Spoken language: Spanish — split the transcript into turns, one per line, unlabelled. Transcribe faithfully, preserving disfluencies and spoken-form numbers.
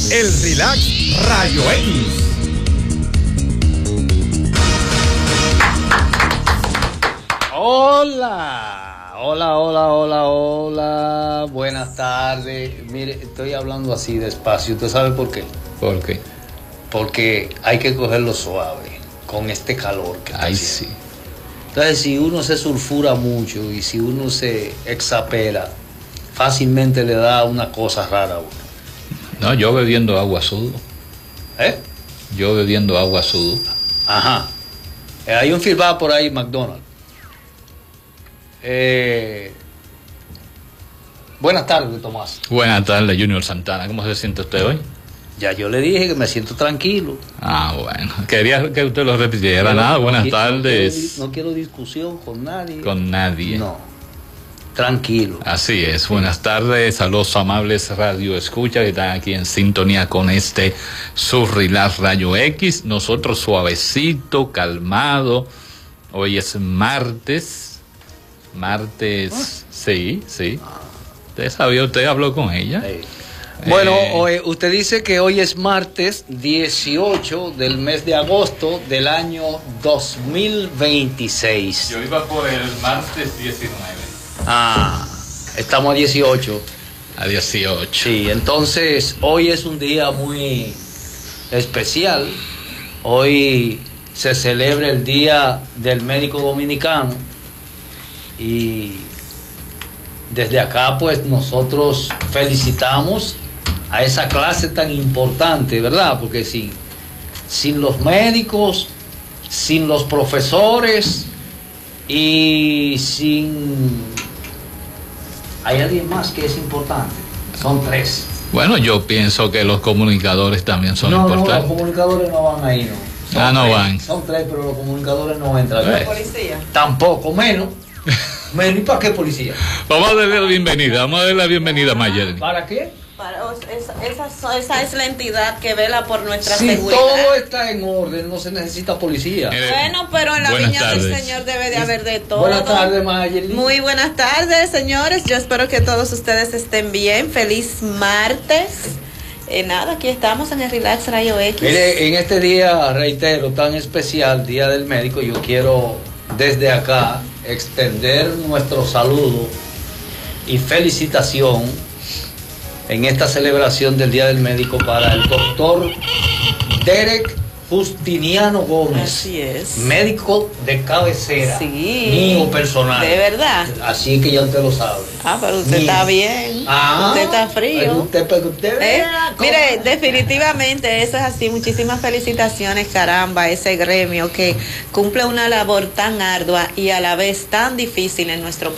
El Relax Rayo X.
Hola, hola, hola, hola, hola, buenas tardes. Mire, estoy hablando así despacio. ¿Usted sabe por qué?
¿Por qué?
Porque hay que cogerlo suave con este calor que está
Ay,
haciendo.
sí.
Entonces, si uno se sulfura mucho y si uno se exapela, fácilmente le da una cosa rara a uno.
No, yo bebiendo agua sudo.
¿Eh?
Yo bebiendo agua sudo.
Ajá. Eh, hay un filbado por ahí, McDonald's. Eh, buenas tardes, Tomás.
Buenas tardes, Junior Santana. ¿Cómo se siente usted hoy?
Ya yo le dije que me siento tranquilo.
Ah, bueno. Quería que usted lo repitiera.
Pero
Nada,
no
buenas
qui-
tardes.
No quiero, no quiero discusión con nadie.
Con nadie.
No. Tranquilo.
Así es. Buenas tardes a los amables radio escucha que están aquí en sintonía con este Surrilar Rayo X. Nosotros suavecito, calmado. Hoy es martes. Martes,
Ah.
sí, sí. Usted sabía, usted habló con ella.
Eh. Bueno,
Eh.
hoy- usted dice que hoy es martes dieciocho del mes de agosto del año dos mil veintiséis.
Yo iba por el martes diecinueve.
Ah, estamos a dieciocho.
A dieciocho.
Sí, entonces hoy es un día muy especial. Hoy se celebra el Día del Médico Dominicano y desde acá pues nosotros felicitamos a esa clase tan importante, ¿verdad? Porque sin, sin los médicos, sin los profesores y sin... Hay alguien más que es importante. Son tres.
Bueno, yo pienso que los comunicadores también son
no, no, los
importantes.
comunicadores no van ahí, no. Son
Ah, no
tres,
van.
Son tres, pero los comunicadores no entran.
Eh.
Policía.
Tampoco, menos. Menos, ¿y para qué policía?
Vamos a darle la bienvenida, vamos a darle la bienvenida a Mayerly.
¿Para qué?
Para, o- esa, esa, esa es la entidad que vela por nuestra
Si
seguridad.
todo está en orden, no se necesita policía.
Eh,
Bueno, pero en la
buenas
viña del
tardes.
Señor debe de haber de todo.
Buenas tardes, Mayerly.
Muy buenas tardes, señores. Yo espero que todos ustedes estén bien. Feliz martes. Eh, nada, aquí estamos en el Relax Rayo X.
Mire, en este día, reitero, tan especial, Día del Médico, yo quiero desde acá extender nuestro saludo y felicitación en esta celebración del Día del Médico para el doctor Derek Justiniano Gómez.
Así es.
Médico de cabecera.
Sí.
Mío personal.
De verdad.
Así que ya usted lo sabe.
Ah, pero usted
Mío.
está bien.
Ah,
Usted está frío.
pero Usted, pero usted
¿Eh?
vea cómo-
Mire, definitivamente eso es así. Muchísimas felicitaciones, caramba, a ese gremio que cumple una labor tan ardua y a la vez tan difícil en nuestro país.